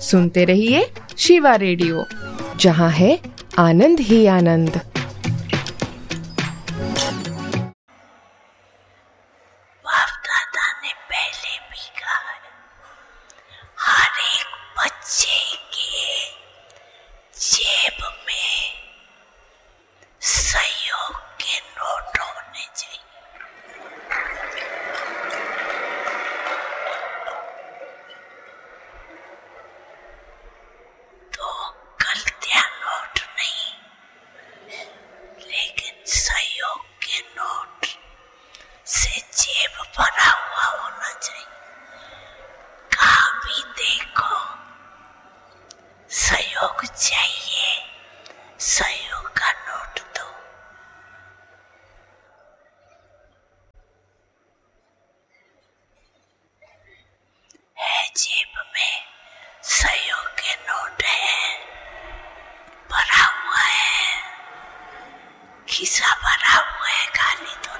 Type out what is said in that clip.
सुनते रहिए शिवा रेडियो, जहाँ है आनंद ही आनंद। बाप दादा ने पहले भी कहा है, हर एक बच्चे के जेब में सहयोग के नोट होने चाहिए। तो गलतियां नोट नहीं, लेकिन सहयोग के नोट से जेब भरा हुआ होना चाहिए। कहाँ भी देखो सहयोग चाहिए, सहयोग का नोट दो। है जेब में सहयोग के नोट है, भरा हुआ है, खिस्सा भरा हुआ है, खाली तो